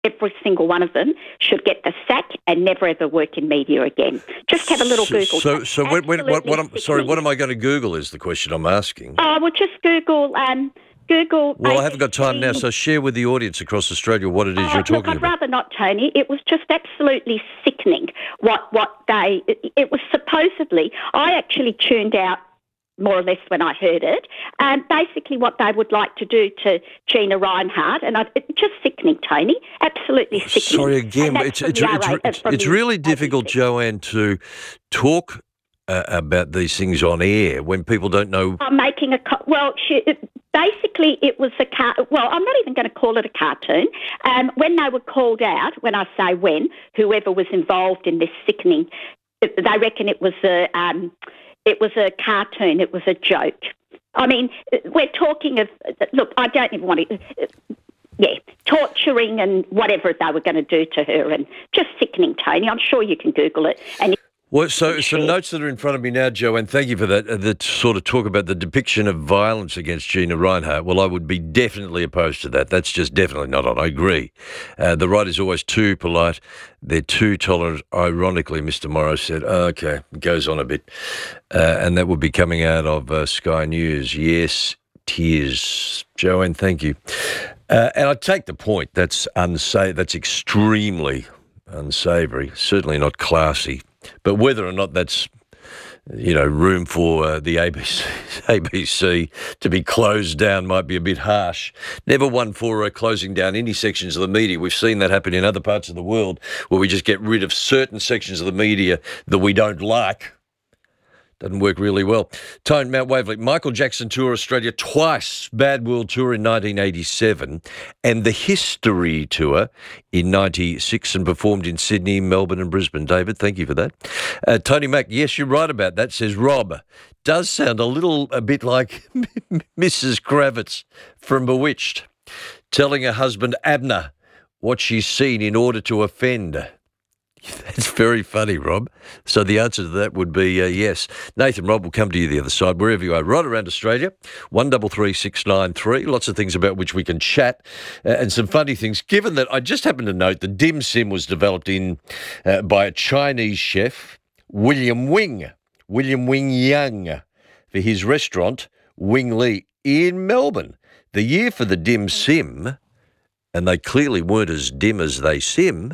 every single one of them should get the sack and never ever work in media again. Just have a little Google. So what am I going to Google is the question I'm asking. Oh, well, just Google. Google. Well, I haven't got time now, so share with the audience across Australia what it is you're talking about. I'd rather not, Tony. It was just absolutely sickening what they... It was supposedly... I actually tuned out more or less when I heard it, basically what they would like to do to Gina Rinehart, and it's just sickening, Tony, absolutely sickening. Sorry, again, it's really difficult, Joanne, to talk about these things on air when people don't know... I'm making a... Basically, it was I'm not even going to call it a cartoon. When they were called out, when I say when, whoever was involved in this sickening, they reckon it was a cartoon, it was a joke. I mean, we're talking of... Look, I don't even want to... torturing and whatever they were going to do to her, and just sickening, Tony. I'm sure you can Google it. And well, so some notes that are in front of me now, Joanne, thank you for that, that sort of talk about the depiction of violence against Gina Rinehart. Well, I would be definitely opposed to that. That's just definitely not on. I agree. The right is always too polite. They're too tolerant. Ironically, Mr. Morrow said, okay, it goes on a bit. And that would be coming out of Sky News. Yes, tears. Joanne, thank you. And I take the point. That's unsafe. That's extremely unsavoury. Certainly not classy. But whether or not that's, room for the ABC to be closed down might be a bit harsh. Never one for closing down any sections of the media. We've seen that happen in other parts of the world where we just get rid of certain sections of the media that we don't like. Doesn't work really well. Tone, Mount Waverley. Michael Jackson toured Australia twice. Bad World Tour in 1987 and the History Tour in 96 and performed in Sydney, Melbourne and Brisbane. David, thank you for that. Tony Mack, yes, you're right about that, says Rob. Does sound a bit like Mrs. Kravitz from Bewitched, telling her husband Abner what she's seen in order to offend. That's very funny, Rob. So the answer to that would be yes. Nathan, Rob, will come to you the other side, wherever you are, right around Australia. 133693. Lots of things about which we can chat and some funny things. Given that I just happened to note the dim sim was developed by a Chinese chef, William Wing Young, for his restaurant, Wing Lee, in Melbourne. The year for the dim sim, and they clearly weren't as dim as they sim,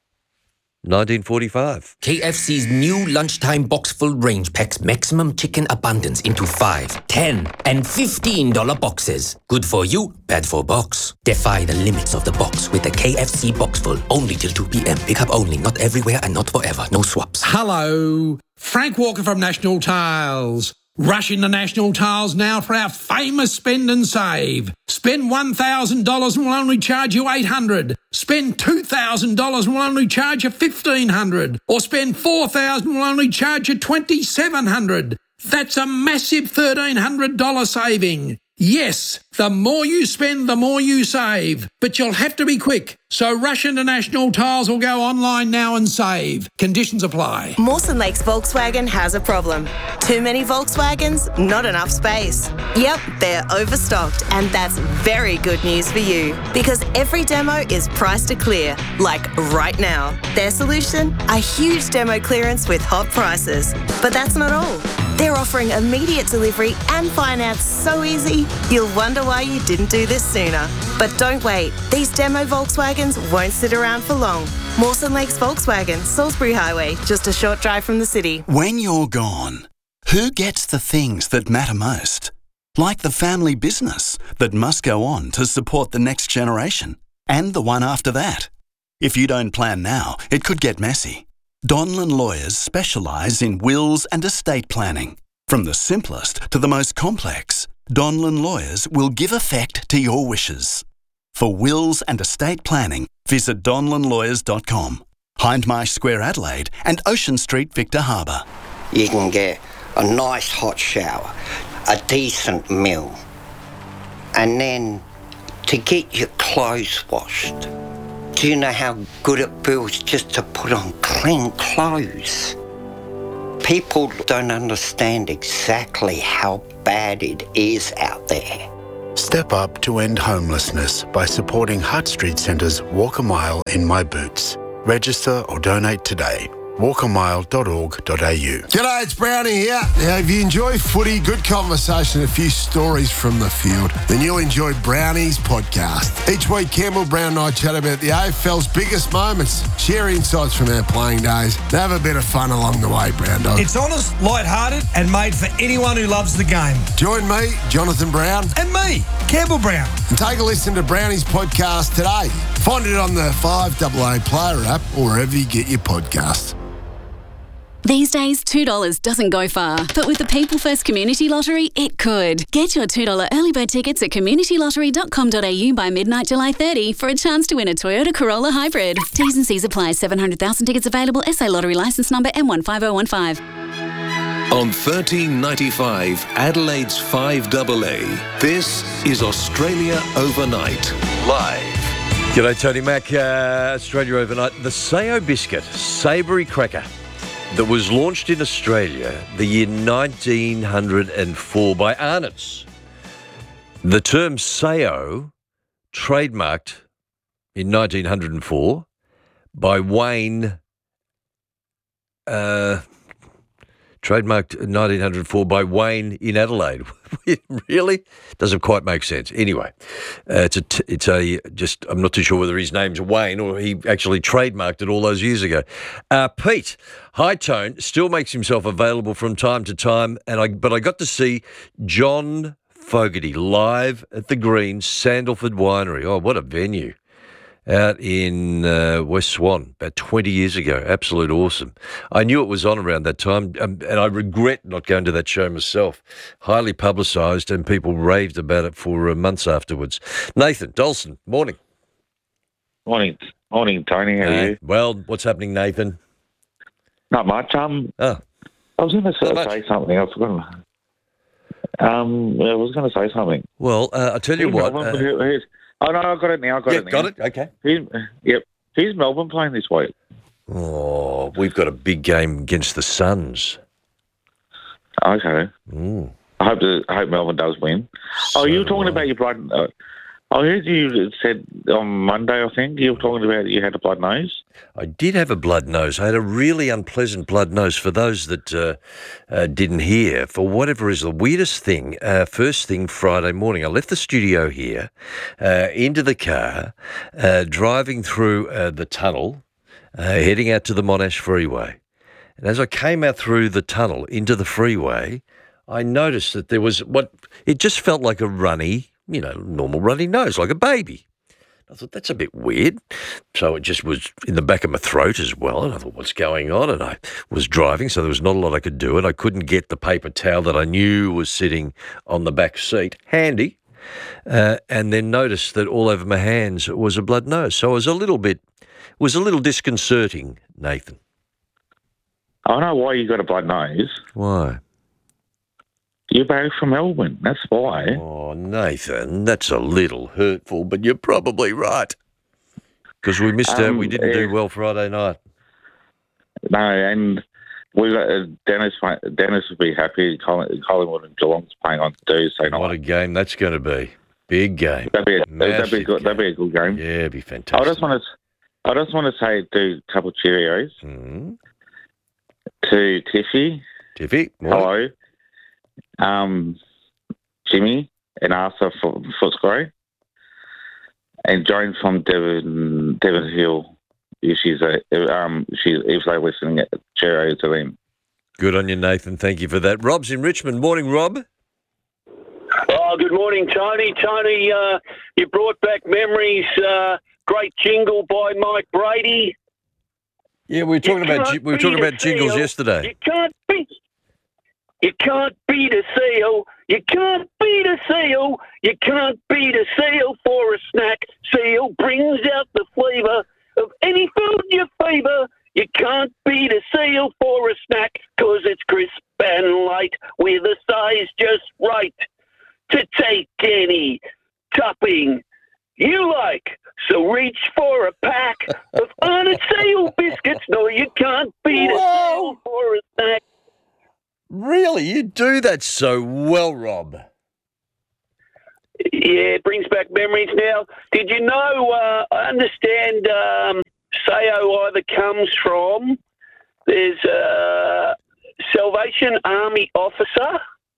1945. KFC's new lunchtime box-full range packs maximum chicken abundance into 5, 10, and $15 boxes. Good for you, bad for box. Defy the limits of the box with the KFC box-full. Only till 2 p.m. Pick up only, not everywhere and not forever. No swaps. Hello, Frank Walker from National Tiles. Rush into National Tiles now for our famous spend and save. Spend $1,000 and we'll only charge you $800. Spend $2,000 and we'll only charge you $1,500. Or spend $4,000 and we'll only charge you $2,700. That's a massive $1,300 saving. Yes, the more you spend, the more you save. But you'll have to be quick. So rush into National Tiles or go online now and save. Conditions apply. Mawson Lakes Volkswagen has a problem. Too many Volkswagens, not enough space. Yep, they're overstocked, and that's very good news for you. Because every demo is priced to clear, like right now. Their solution? A huge demo clearance with hot prices. But that's not all. They're offering immediate delivery and finance so easy, you'll wonder why you didn't do this sooner. But don't wait. These demo Volkswagens won't sit around for long. Mawson Lakes Volkswagen, Salisbury Highway, just a short drive from the city. When you're gone, who gets the things that matter most? Like the family business that must go on to support the next generation and the one after that. If you don't plan now, it could get messy. Donlan Lawyers specialise in wills and estate planning. From the simplest to the most complex, Donlan Lawyers will give effect to your wishes. For wills and estate planning, visit donlanlawyers.com. Hindmarsh Square, Adelaide and Ocean Street, Victor Harbour. You can get a nice hot shower, a decent meal, and then to get your clothes washed. Do you know how good it feels just to put on clean clothes? People don't understand exactly how bad it is out there. Step up to end homelessness by supporting Hutt Street Centre's Walk a Mile in My Boots. Register or donate today. walkamile.org.au. G'day, it's Brownie here. Now, if you enjoy footy, good conversation, a few stories from the field, then you'll enjoy Brownie's podcast. Each week, Campbell Brown and I chat about the AFL's biggest moments, share insights from our playing days, and have a bit of fun along the way, Brown Dog. It's honest, light-hearted, and made for anyone who loves the game. Join me, Jonathan Brown. And me, Campbell Brown. And take a listen to Brownie's podcast today. Find it on the 5AA Player app or wherever you get your podcasts. These days, $2 doesn't go far, but with the People First Community Lottery, it could. Get your $2 early bird tickets at communitylottery.com.au by midnight July 30 for a chance to win a Toyota Corolla Hybrid. T's and C's apply. 700,000 tickets available. SA Lottery licence number M15015. On 1395 Adelaide's 5AA, this is Australia Overnight, live. G'day, Tony Mack. Australia Overnight. The Sayo biscuit, savoury cracker, that was launched in Australia the year 1904 by Arnott's. The term Sayo, trademarked in 1904 by Wayne, trademarked in 1904 by Wayne in Adelaide. Really? Doesn't quite make sense. Anyway, I'm not too sure whether his name's Wayne or he actually trademarked it all those years ago. Pete Hightone still makes himself available from time to time, but I got to see John Fogarty live at the Green Sandalford Winery. Oh, what a venue. Out in West Swan about 20 years ago. Absolute awesome. I knew it was on around that time, and I regret not going to that show myself. Highly publicised, and people raved about it for months afterwards. Nathan Dolson, morning. Morning, Tony. How are you? Well, what's happening, Nathan? Not much. I was going to say something. I forgot. I was going to say something. Well, I'll tell you what. Oh, no, I got it now. Got it? Okay. Who's Melbourne playing this week? Oh, we've got a big game against the Suns. Okay. I hope Melbourne does win. You were talking about your blood. I heard you said on Monday, I think, you were talking about you had a blood nose. I did have a blood nose. I had a really unpleasant blood nose. For those that didn't hear, for whatever is the weirdest thing, first thing Friday morning, I left the studio here, into the car, driving through the tunnel, heading out to the Monash Freeway. And as I came out through the tunnel into the freeway, I noticed that there was it just felt like a runny, normal runny nose, like a baby. I thought, that's a bit weird. So it just was in the back of my throat as well. And I thought, what's going on? And I was driving, so there was not a lot I could do. And I couldn't get the paper towel that I knew was sitting on the back seat handy. And then noticed that all over my hands was a blood nose. So it was a little disconcerting, Nathan. I know why you got a blood nose. Why? You're back from Melbourne, that's why. Oh, Nathan, that's a little hurtful, but you're probably right. Because we missed out, we didn't do well Friday night. No, and we got Dennis would be happy. Collingwood and Geelong's playing on Tuesday night. What a game that's going to be. Big game. That'd be a good game. Yeah, it'd be fantastic. I just want to say a couple of Cheerios to Tiffy. Tiffy, hello. Jimmy and Arthur from Footscray, and Joan from Devon Hill. If she's if they're listening, cheerio to them. Good on you, Nathan. Thank you for that. Rob's in Richmond. Morning, Rob. Oh, good morning, Tony. Tony, you brought back memories. Great jingle by Mike Brady. Yeah, we were talking about jingles yesterday. You can't beat a seal. You can't beat a seal. You can't beat a seal for a snack. Seal brings out the flavour of any food you favour. You can't beat a seal for a snack 'cause it's crisp and light with a size just right to take any topping you like. So reach for a pack of Arnott Seal biscuits. No, you can't beat a seal for a snack. Really? You do that so well, Rob. Yeah, it brings back memories. Now, did you know, I understand Sao either comes from, there's a Salvation Army Officer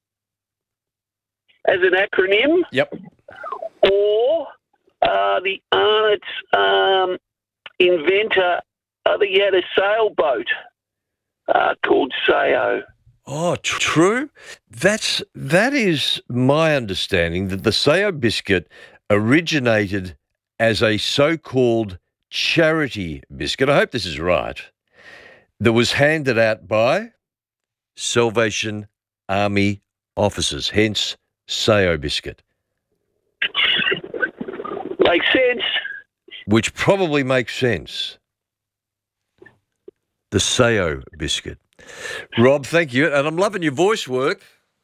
as an acronym. Yep. Or the Arnott's inventor, I think he had a sailboat called Sao. Oh, true. That is my understanding, that the Sao biscuit originated as a so-called charity biscuit. I hope this is right. That was handed out by Salvation Army officers, hence Sao biscuit. Makes sense. Which probably makes sense. The Sao biscuit. Rob, thank you. And I'm loving your voice work.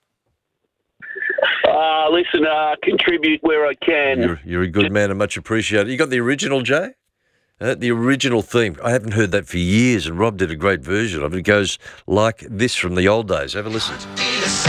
Listen, contribute where I can. You're a good man and much appreciated. You got the original, Jay? The original theme. I haven't heard that for years, and Rob did a great version of it. It goes like this from the old days. Have a listen.